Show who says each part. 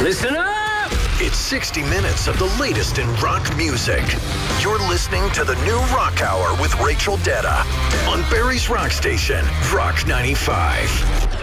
Speaker 1: Listen up!
Speaker 2: It's 60 minutes of the latest in rock music. You're listening to the new Rock Hour with Rachel Detta on Barry's Rock Station, Rock 95.